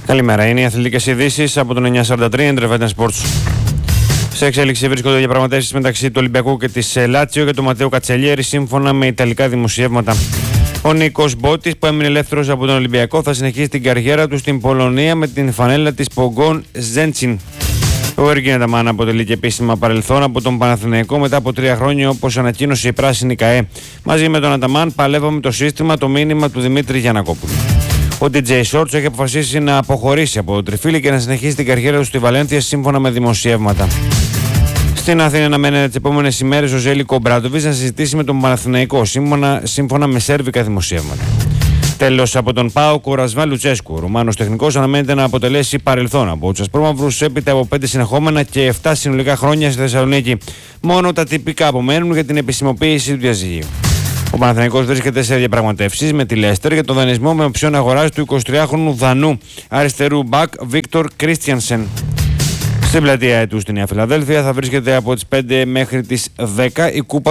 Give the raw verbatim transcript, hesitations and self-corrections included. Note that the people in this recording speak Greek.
Καλημέρα, είναι οι αθλητικές ειδήσεις από τον εννιακόσια σαράντα τρία Intervention Sports. Σε εξέλιξη βρίσκονται διαπραγματεύσεις μεταξύ του Ολυμπιακού και της Λάτσιο για τον Ματέο Κατσελιέρη, σύμφωνα με ιταλικά δημοσιεύματα. Ο Νίκος Μπότης, που έμεινε ελεύθερος από τον Ολυμπιακό, θα συνεχίσει την καριέρα του στην Πολωνία με την φανέλα της Πογκόν Ζέντσιν. Ο Έργιν Αταμάν αποτελεί και επίσημα παρελθόν από τον Παναθηναϊκό μετά από τρία χρόνια, όπως ανακοίνωσε η πράσινη ΚΑΕ. Μαζί με τον Αταμάν παλεύαμε το σύστημα, το μήνυμα του Δημήτρη Γιαννακόπουλου. Ο ντι τζέι Shorts έχει αποφασίσει να αποχωρήσει από το Τριφύλι και να συνεχίσει την καριέρα του στη Βαλένθια, σύμφωνα με δημοσιεύματα. Στην Αθήνα αναμένεται τις επόμενες ημέρες ο Ζέλικο Μπράντοβιτς να συζητήσει με τον Παναθηναϊκό, σύμφωνα, σύμφωνα με σέρβικα δημοσιεύματα. Τέλος, από τον ΠΑΟΚ, ο Ρασβάλ Λουτσέσκου, ο Ρουμάνος τεχνικός, αναμένεται να αποτελέσει παρελθόν από τους ασπρόμαυρους έπειτα από πέντε συνεχόμενα και επτά συνολικά χρόνια στη Θεσσαλονίκη. Μόνο τα τυπικά απομένουν για την επισημοποίηση του διαζυγίου. Ο Παναθηναϊκός βρίσκεται σε διαπραγματεύσεις με τη Λέστερ για τον δανεισμό με οψιόν αγοράς του εικοσιτριάχρονου Δανού αριστερού μπακ Βίκτορ Κρίστιανσεν. Στην πλατεία του στη Νέα Φιλαδέλφια θα βρίσκεται από τις πέντε μέχρι τις δέκα η κούπα